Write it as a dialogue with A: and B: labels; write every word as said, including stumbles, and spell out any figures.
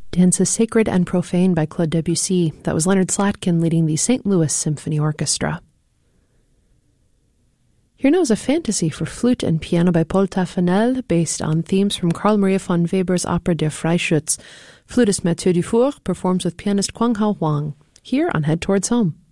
A: Dances Sacred and Profane by Claude Debussy. That was Leonard Slatkin leading the Saint Louis Symphony Orchestra. Here now is a fantasy for flute and piano by Paul Taffanel, based on themes from Carl Maria von Weber's opera Der Freischütz. Flutist Mathieu Dufour performs with pianist Kwang Hao Huang, here on Head Towards Home.